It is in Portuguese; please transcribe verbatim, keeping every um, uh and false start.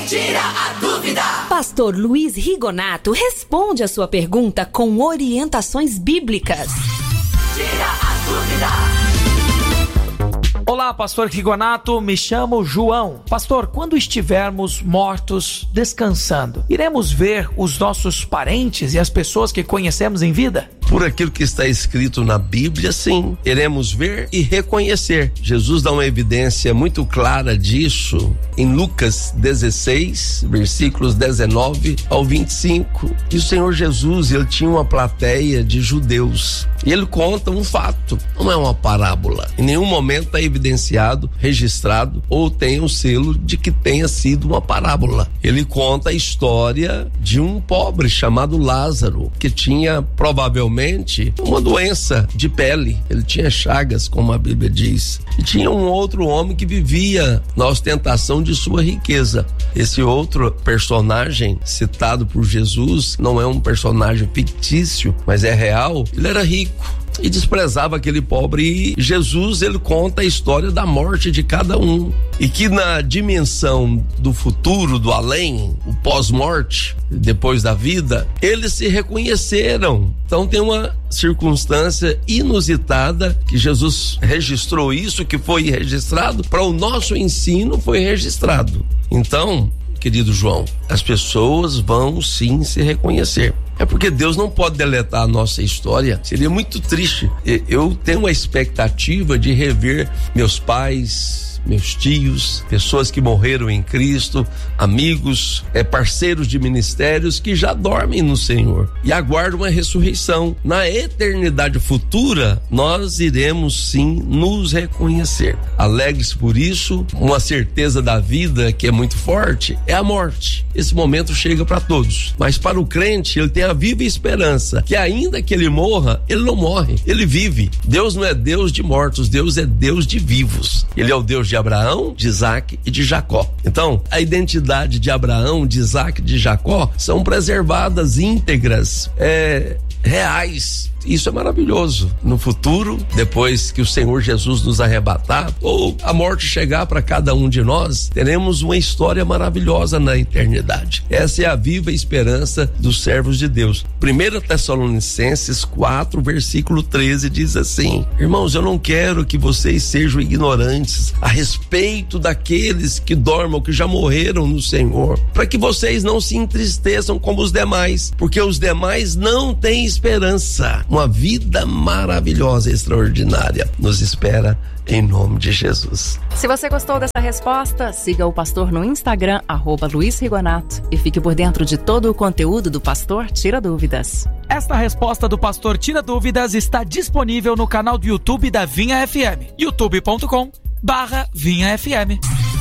Tira a dúvida. Pastor Luiz Rigonato responde a sua pergunta com orientações bíblicas. Tira a dúvida. Olá, pastor Rigonato, me chamo João. Pastor, quando estivermos mortos, descansando, iremos ver os nossos parentes e as pessoas que conhecemos em vida? Por aquilo que está escrito na Bíblia, sim, iremos ver e reconhecer. Jesus dá uma evidência muito clara disso em Lucas dezesseis, versículos dezenove ao vinte e cinco. E o Senhor Jesus, ele tinha uma plateia de judeus. E ele conta um fato, não é uma parábola. Em nenhum momento está evidenciado, registrado ou tem um selo de que tenha sido uma parábola. Ele conta a história de um pobre chamado Lázaro, que tinha provavelmente uma doença de pele. Ele tinha chagas, como a Bíblia diz. E tinha um outro homem que vivia na ostentação de sua riqueza. Esse outro personagem citado por Jesus não é um personagem fictício, mas é real. Ele era rico e desprezava aquele pobre, e Jesus, ele conta a história da morte de cada um, e que na dimensão do futuro, do além, o pós-morte, depois da vida, eles se reconheceram. Então tem uma circunstância inusitada que Jesus registrou isso, que foi registrado para o nosso ensino, foi registrado. Então, querido João, as pessoas vão sim se reconhecer. É porque Deus não pode deletar a nossa história. Seria muito triste. Eu tenho a expectativa de rever meus pais, meus tios, pessoas que morreram em Cristo, amigos, é, parceiros de ministérios que já dormem no Senhor e aguardam a ressurreição. Na eternidade futura, nós iremos sim nos reconhecer. Alegre-se por isso. Uma certeza da vida que é muito forte é a morte. Esse momento chega para todos, mas para o crente, ele tem a viva esperança que ainda que ele morra, ele não morre, ele vive. Deus não é Deus de mortos, Deus é Deus de vivos. Ele é o Deus de Abraão, de Isaac e de Jacó. Então, a identidade de Abraão, de Isaac e de Jacó são preservadas, íntegras, é, reais. Isso é maravilhoso. No futuro, depois que o Senhor Jesus nos arrebatar, ou a morte chegar para cada um de nós, teremos uma história maravilhosa na eternidade. Essa é a viva esperança dos servos de Deus. primeira Tessalonicenses quatro, versículo treze diz assim: irmãos, eu não quero que vocês sejam ignorantes a respeito daqueles que dormam, que já morreram no Senhor, para que vocês não se entristeçam como os demais, porque os demais não têm esperança. Uma vida maravilhosa, extraordinária nos espera em nome de Jesus. Se você gostou dessa resposta, siga o pastor no Instagram, arroba Luiz Rigonato, e fique por dentro de todo o conteúdo do Pastor Tira Dúvidas. Esta resposta do Pastor Tira Dúvidas está disponível no canal do YouTube da Vinha F M, youtube ponto com barra Vinha F M.